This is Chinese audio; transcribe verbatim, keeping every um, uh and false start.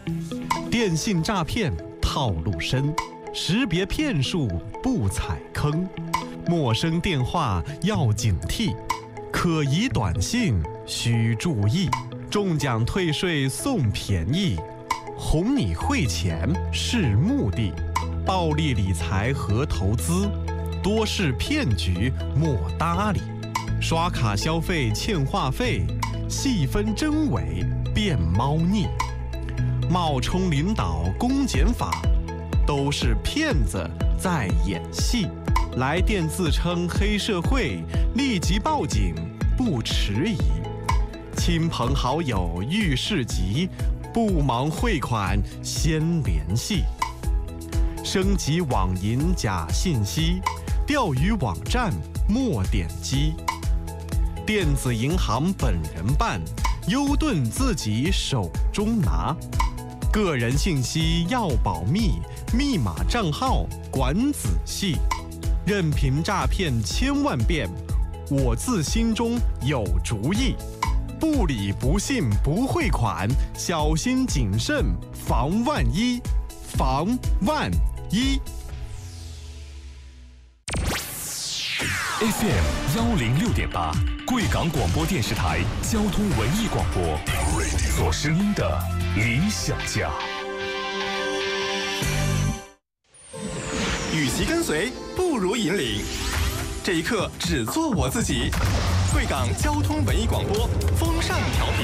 电信诈骗套路深，识别骗术不踩坑。陌生电话要警惕，可疑短信需注意。中奖退税送便宜，哄你汇钱是目的。暴力理财和投资，多是骗局莫搭理。刷卡消费欠话费，细分真伪变猫腻。冒充领导公检法，都是骗子在演戏。来电自称黑社会，立即报警不迟疑。亲朋好友遇事急，不忙汇款先联系。升级网银假信息，钓鱼网站莫点击。电子银行本人办，优盾自己手中拿。个人信息要保密，密码账号管仔细。任凭诈骗千万遍，我自心中有主意。不理不信不汇款，小心谨慎防万一，防万一。 F M 幺零六点八，贵港广播电视台交通文艺广播，做声音的理想家。 与其跟随，不如引领。这一刻，只做我自己。贵港交通文艺广播，风尚调频。